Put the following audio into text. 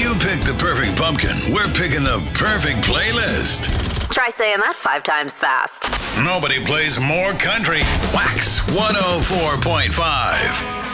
you pick the perfect pumpkin, we're picking the perfect playlist. Try saying that 5 times fast. Nobody plays more country. Wax 104.5.